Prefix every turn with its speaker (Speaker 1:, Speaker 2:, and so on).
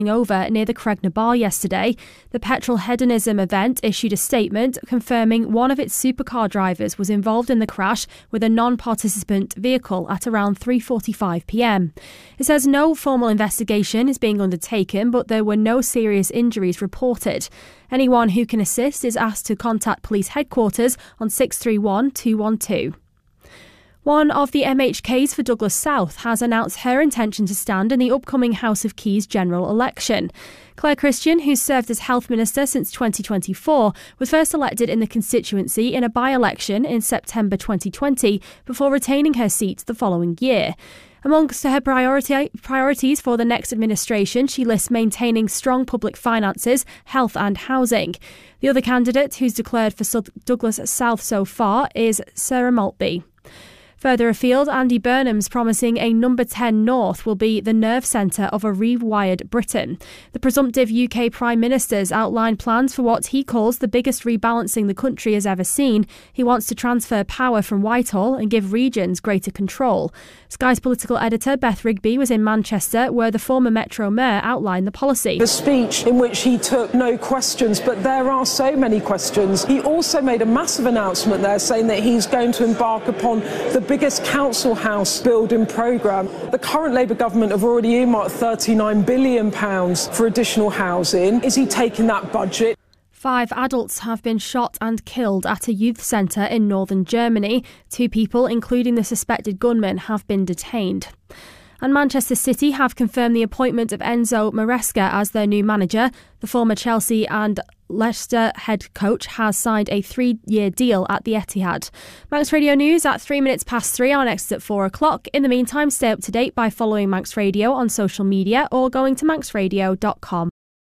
Speaker 1: over near the Cregner Bar yesterday. The Petrol Hedonism event issued a statement confirming one of its supercar drivers was involved in the crash with a non-participant vehicle at around 3:45 p.m. It says no formal investigation is being undertaken, but there were no serious injuries reported. Anyone who can assist is asked to contact police headquarters on 631 212. One of the MHKs for Douglas South has announced her intention to stand in the upcoming House of Keys general election. Claire Christian, who's served as Health Minister since 2024, was first elected in the constituency in a by-election in September 2020 before retaining her seat the following year. Amongst her priorities for the next administration, she lists maintaining strong public finances, health and housing. The other candidate who's declared for Douglas South so far is Sarah Maltby. Further afield, Andy Burnham's promising a number 10 North will be the nerve centre of a rewired Britain. The presumptive UK Prime Minister's outlined plans for what he calls the biggest rebalancing the country has ever seen. He wants to transfer power from Whitehall and give regions greater control. Sky's political editor Beth Rigby was in Manchester, where the former Metro Mayor outlined the policy.
Speaker 2: The speech in which he took no questions, but there are so many questions. He also made a massive announcement there saying that he's going to embark upon the biggest council house building programme. The current Labour government have already earmarked £39 billion for additional housing. Is he taking that budget?
Speaker 1: 5 adults have been shot and killed at a youth centre in northern Germany. 2 people, including the suspected gunman, have been detained. And Manchester City have confirmed the appointment of Enzo Maresca as their new manager. The former Chelsea and Leicester head coach has signed a 3-year deal at the Etihad. Manx Radio News at 3:03. Our next is at 4 o'clock. In the meantime, stay up to date by following Manx Radio on social media or going to manxradio.com.